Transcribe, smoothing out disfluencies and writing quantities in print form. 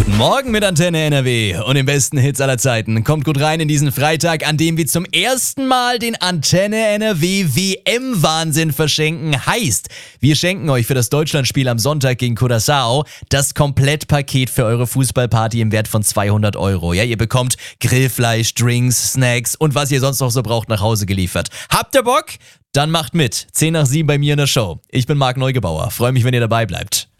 Guten Morgen mit Antenne NRW und den besten Hits aller Zeiten. Kommt gut rein in diesen Freitag, an dem wir zum ersten Mal den Antenne NRW WM-Wahnsinn verschenken. Heißt, wir schenken euch für das Deutschlandspiel am Sonntag gegen Curaçao das Komplettpaket für eure Fußballparty im Wert von 200 €. Ja, ihr bekommt Grillfleisch, Drinks, Snacks und was ihr sonst noch so braucht nach Hause geliefert. Habt ihr Bock? Dann macht mit. 6:50 bei mir in der Show. Ich bin Marc Neugebauer. Freue mich, wenn ihr dabei bleibt.